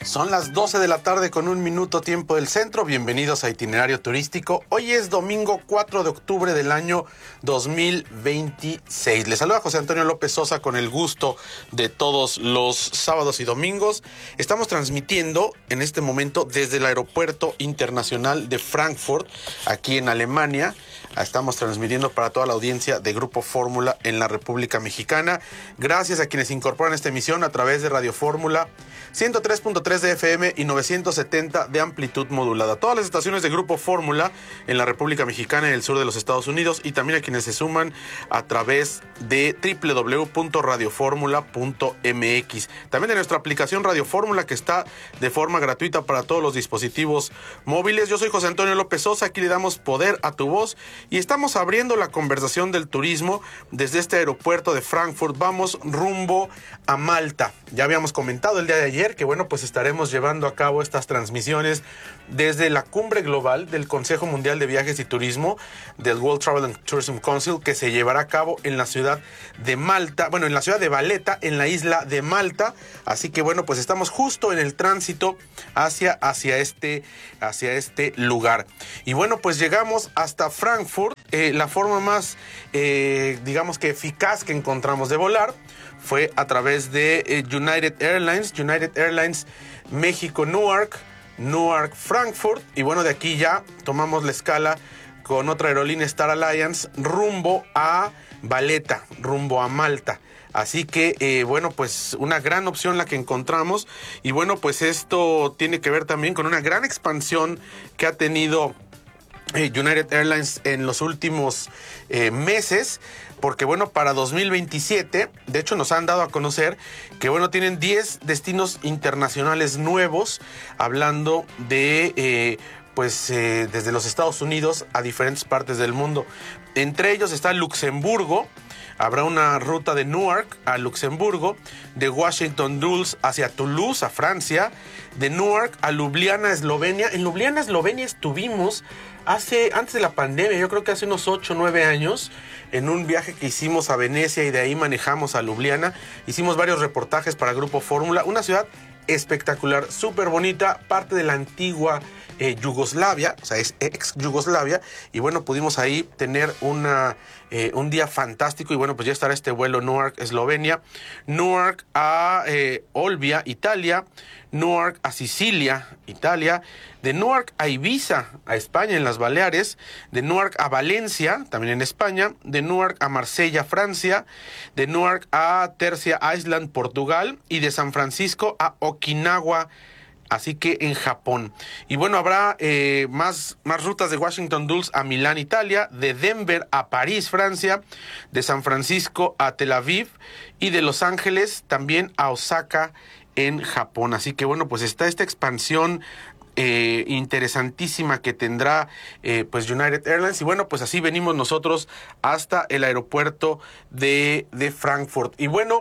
Son las 12 de la tarde con 1 minuto tiempo del centro. Bienvenidos a Itinerario Turístico. Hoy es domingo 4 de octubre del año 2026. Les saluda José Antonio López Sosa con el gusto de todos los sábados y domingos. Estamos transmitiendo en este momento desde el Aeropuerto Internacional de Frankfurt, aquí en Alemania. Estamos transmitiendo para toda la audiencia de Grupo Fórmula en la República Mexicana. Gracias a quienes incorporan esta emisión a través de Radio Fórmula 103.3 de FM y 970 de amplitud modulada. Todas las estaciones de Grupo Fórmula en la República Mexicana y el sur de los Estados Unidos, y también a quienes se suman a través de www.radioformula.mx. También de nuestra aplicación Radio Fórmula, que está de forma gratuita para todos los dispositivos móviles. Yo soy José Antonio López Sosa, aquí le damos poder a tu voz y estamos abriendo la conversación del turismo desde este aeropuerto de Frankfurt. Vamos rumbo a Malta. Ya habíamos comentado el día de ayer que bueno, pues estaremos llevando a cabo estas transmisiones desde la cumbre global del Consejo Mundial de Viajes y Turismo del World Travel and Tourism Council, que se llevará a cabo en la ciudad de Malta, bueno, en la ciudad de Valletta, en la isla de Malta. Así que bueno, pues estamos justo en el tránsito hacia este lugar. Y bueno, pues llegamos hasta Frankfurt. La forma más, digamos que eficaz que encontramos de volar fue a través de United Airlines México-Newark, Newark-Frankfurt. Y bueno, de aquí ya tomamos la escala con otra aerolínea, Star Alliance, rumbo a Valletta, rumbo a Malta. Así que, bueno, pues una gran opción la que encontramos. Y bueno, pues esto tiene que ver también con una gran expansión que ha tenido United Airlines en los últimos meses. Porque bueno, para 2027, de hecho nos han dado a conocer que bueno, tienen 10 destinos internacionales nuevos, hablando de desde los Estados Unidos a diferentes partes del mundo. Entre ellos está Luxemburgo. Habrá una ruta de Newark a Luxemburgo, de Washington Dulles hacia Toulouse, a Francia, de Newark a Ljubljana, Eslovenia. En Ljubljana, Eslovenia estuvimos antes de la pandemia, yo creo que hace unos 8 o 9 años, en un viaje que hicimos a Venecia y de ahí manejamos a Ljubljana. Hicimos varios reportajes para Grupo Fórmula, una ciudad espectacular, súper bonita, parte de la antigua Yugoslavia, o sea, es ex Yugoslavia, y bueno, pudimos ahí tener un día fantástico. Y bueno, pues ya estará este vuelo Newark, Eslovenia, Newark a Olbia, Italia, Newark a Sicilia, Italia, de Newark a Ibiza, a España, en las Baleares, de Newark a Valencia, también en España, de Newark a Marsella, Francia, de Newark a Tercia Island, Portugal, y de San Francisco a Okinawa, así que en Japón. Y bueno, habrá más rutas de Washington Dulles a Milán, Italia, de Denver a París, Francia, de San Francisco a Tel Aviv, y de Los Ángeles también a Osaka, en Japón. Así que bueno, pues está esta expansión interesantísima que tendrá pues United Airlines. Y bueno, pues así venimos nosotros hasta el aeropuerto de Frankfurt. Y bueno,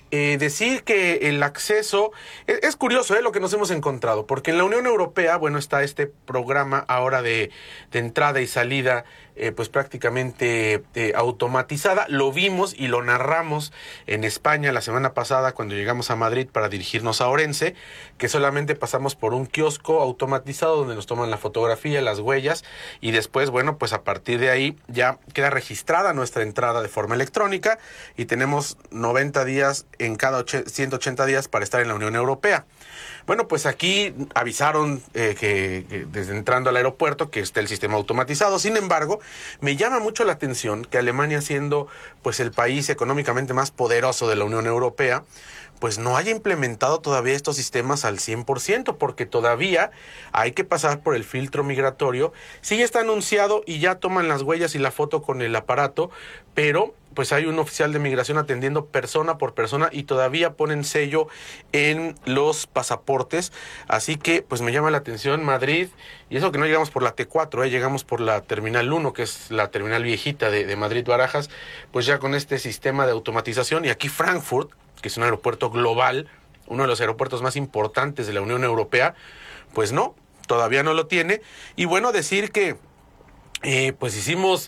decir que el acceso es curioso, lo que nos hemos encontrado, porque en la Unión Europea, bueno, está este programa ahora de entrada y salida pues prácticamente automatizada. Lo vimos y lo narramos en España la semana pasada cuando llegamos a Madrid para dirigirnos a Orense, que solamente pasamos por un kiosco automatizado donde nos toman la fotografía, las huellas, y después, bueno, pues a partir de ahí ya queda registrada nuestra entrada de forma electrónica y tenemos 90 días en cada 180 días para estar en la Unión Europea. Bueno, pues aquí avisaron que desde entrando al aeropuerto que está el sistema automatizado. Sin embargo, me llama mucho la atención que Alemania, siendo pues el país económicamente más poderoso de la Unión Europea, pues no haya implementado todavía estos sistemas al 100%, porque todavía hay que pasar por el filtro migratorio. Sí está anunciado y ya toman las huellas y la foto con el aparato, pero pues hay un oficial de migración atendiendo persona por persona y todavía ponen sello en los pasaportes. Así que pues me llama la atención Madrid, y eso que no llegamos por la T4, llegamos por la Terminal 1, que es la terminal viejita de Madrid-Barajas, pues ya con este sistema de automatización. Y aquí Frankfurt, que es un aeropuerto global, uno de los aeropuertos más importantes de la Unión Europea, pues no, todavía no lo tiene. Y bueno, decir que pues hicimos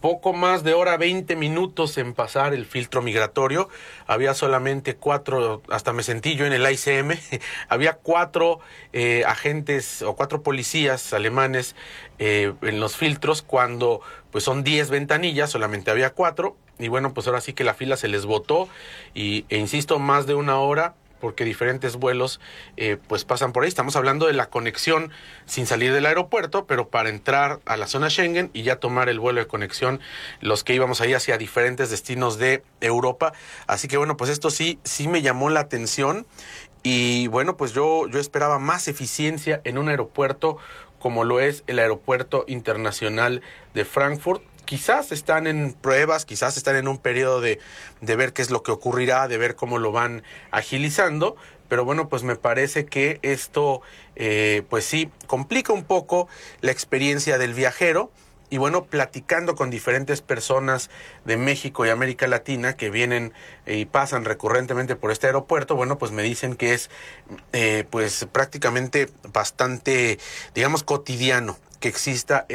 poco más de hora 20 minutos en pasar el filtro migratorio. Había solamente 4, hasta me sentí yo en el ICM, había 4 agentes o 4 policías alemanes en los filtros, cuando pues son 10 ventanillas, solamente había 4. Y bueno, pues ahora sí que la fila se les botó e insisto, más de una hora, porque diferentes vuelos pues pasan por ahí. Estamos hablando de la conexión sin salir del aeropuerto, pero para entrar a la zona Schengen y ya tomar el vuelo de conexión, los que íbamos ahí hacia diferentes destinos de Europa. Así que bueno, pues esto sí me llamó la atención. Y bueno, pues yo esperaba más eficiencia en un aeropuerto como lo es el Aeropuerto Internacional de Frankfurt. Quizás están en pruebas, quizás están en un periodo de ver qué es lo que ocurrirá, de ver cómo lo van agilizando, pero bueno, pues me parece que esto, pues sí, complica un poco la experiencia del viajero. Y bueno, platicando con diferentes personas de México y América Latina que vienen y pasan recurrentemente por este aeropuerto, bueno, pues me dicen que es pues prácticamente bastante, digamos, cotidiano que existan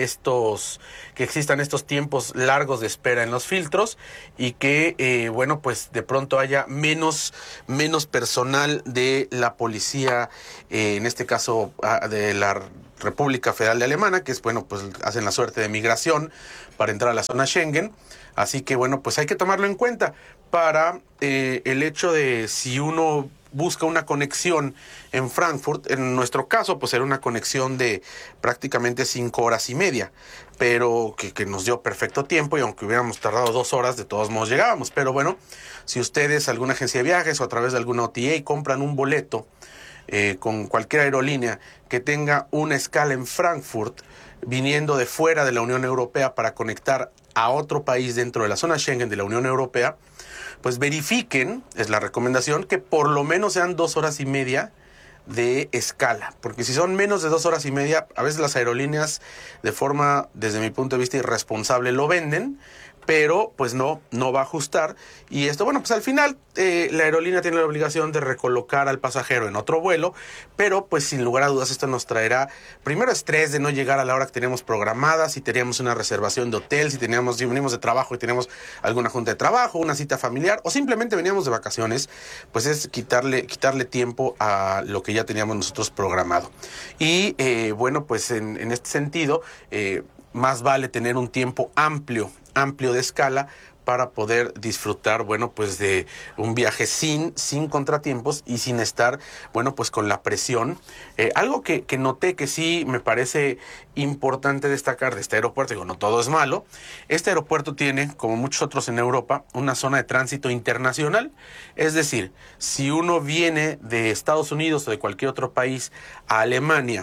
estos tiempos largos de espera en los filtros y que, bueno, pues de pronto haya menos personal de la policía, en este caso de la República Federal de Alemania, que es, bueno, pues hacen la suerte de migración para entrar a la zona Schengen. Así que, bueno, pues hay que tomarlo en cuenta para el hecho de si uno busca una conexión en Frankfurt. En nuestro caso, pues era una conexión de prácticamente 5 horas y media, pero que nos dio perfecto tiempo, y aunque hubiéramos tardado 2 horas, de todos modos llegábamos. Pero bueno, si ustedes, alguna agencia de viajes o a través de alguna OTA, compran un boleto con cualquier aerolínea que tenga una escala en Frankfurt, viniendo de fuera de la Unión Europea para conectar a otro país dentro de la zona Schengen de la Unión Europea, pues verifiquen, es la recomendación, que por lo menos sean 2 horas y media de escala, porque si son menos de 2 horas y media, a veces las aerolíneas de forma, desde mi punto de vista, irresponsable lo venden, pero pues no va a ajustar. Y esto, bueno, pues al final la aerolínea tiene la obligación de recolocar al pasajero en otro vuelo, pero pues sin lugar a dudas esto nos traerá primero estrés de no llegar a la hora que teníamos programada, si teníamos una reservación de hotel, si venimos de trabajo y tenemos alguna junta de trabajo, una cita familiar, o simplemente veníamos de vacaciones, pues es quitarle tiempo a lo que ya teníamos nosotros programado. Y bueno, pues en este sentido, más vale tener un tiempo amplio de escala para poder disfrutar, bueno, pues de un viaje sin contratiempos y sin estar, bueno, pues con la presión. Algo que noté que sí me parece importante destacar de este aeropuerto, digo, no todo es malo. Este aeropuerto tiene, como muchos otros en Europa, una zona de tránsito internacional. Es decir, si uno viene de Estados Unidos o de cualquier otro país a Alemania,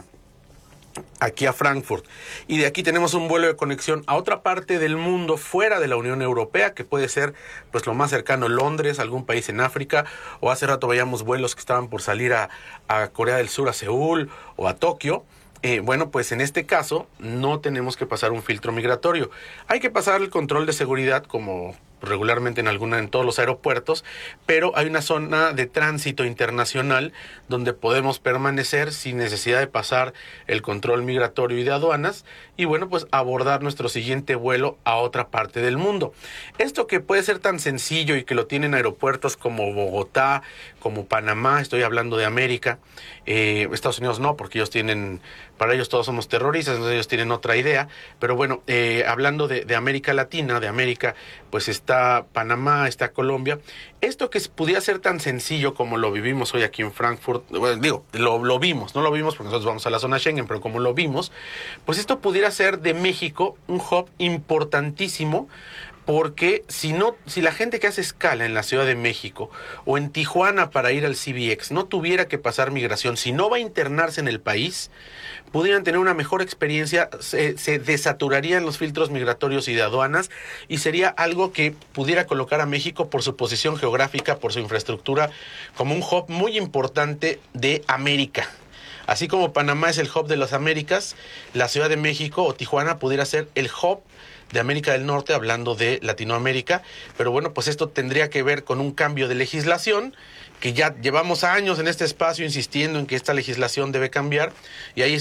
aquí a Frankfurt, y de aquí tenemos un vuelo de conexión a otra parte del mundo fuera de la Unión Europea, que puede ser pues lo más cercano Londres, algún país en África, o hace rato veíamos vuelos que estaban por salir a Corea del Sur, a Seúl o a Tokio. Bueno, pues en este caso no tenemos que pasar un filtro migratorio. Hay que pasar el control de seguridad como regularmente en todos los aeropuertos, pero hay una zona de tránsito internacional donde podemos permanecer sin necesidad de pasar el control migratorio y de aduanas y bueno, pues abordar nuestro siguiente vuelo a otra parte del mundo. Esto que puede ser tan sencillo y que lo tienen aeropuertos como Bogotá, como Panamá, estoy hablando de América, Estados Unidos no, porque para ellos todos somos terroristas, entonces ellos tienen otra idea, pero bueno, hablando de América Latina, de América, pues está Panamá, está Colombia. Esto que pudiera ser tan sencillo como lo vivimos hoy aquí en Frankfurt, bueno, digo, lo vimos, no lo vimos porque nosotros vamos a la zona Schengen, pero como lo vimos, pues esto pudiera ser de México un hub importantísimo. Porque si la gente que hace escala en la Ciudad de México o en Tijuana para ir al CBX no tuviera que pasar migración, si no va a internarse en el país, pudieran tener una mejor experiencia, se desaturarían los filtros migratorios y de aduanas y sería algo que pudiera colocar a México por su posición geográfica, por su infraestructura, como un hub muy importante de América. Así como Panamá es el hub de las Américas, la Ciudad de México o Tijuana pudiera ser el hub de América del Norte, hablando de Latinoamérica, pero bueno, pues esto tendría que ver con un cambio de legislación, que ya llevamos años en este espacio insistiendo en que esta legislación debe cambiar, y ahí está,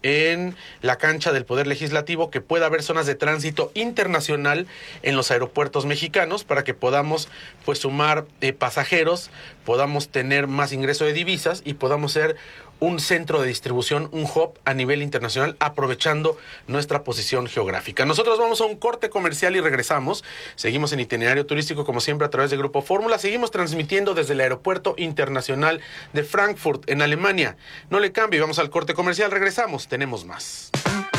en la cancha del Poder Legislativo que pueda haber zonas de tránsito internacional en los aeropuertos mexicanos para que podamos pues sumar pasajeros, podamos tener más ingreso de divisas y podamos ser un centro de distribución, un hub a nivel internacional, aprovechando nuestra posición geográfica. Nosotros vamos a un corte comercial y regresamos. Seguimos en Itinerario Turístico, como siempre, a través de Grupo Fórmula. Seguimos transmitiendo desde el Aeropuerto Internacional de Frankfurt, en Alemania. No le cambie, vamos al corte comercial, regresamos, tenemos más.